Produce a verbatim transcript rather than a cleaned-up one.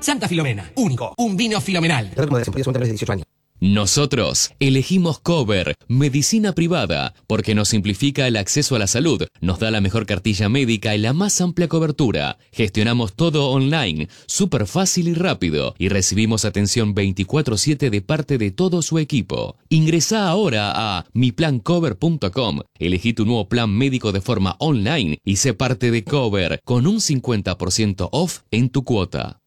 Santa Filomena, único, un vino filomenal. dieciocho años. Nosotros elegimos Cover, medicina privada, porque nos simplifica el acceso a la salud, nos da la mejor cartilla médica y la más amplia cobertura. Gestionamos todo online, súper fácil y rápido, y recibimos atención veinticuatro siete de parte de todo su equipo. Ingresá ahora a mi plan cover punto com, elegí tu nuevo plan médico de forma online y sé parte de Cover con un cincuenta por ciento off en tu cuota.